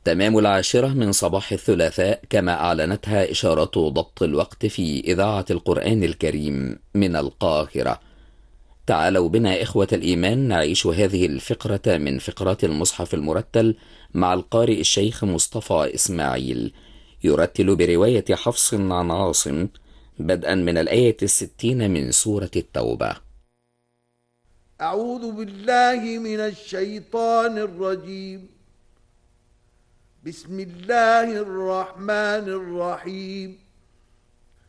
تمام 10 من صباح الثلاثاء، كما أعلنتها إشارات ضبط الوقت في إذاعة القرآن الكريم من القاهرة. تعالوا بنا إخوة الإيمان نعيش هذه الفقرة من فقرات المصحف المرتل مع القارئ الشيخ مصطفى إسماعيل، يرتل برواية حفص عن عاصم بدءا من الآية 60 من سورة التوبة. أعوذ بالله من الشيطان الرجيم. بسم الله الرحمن الرحيم.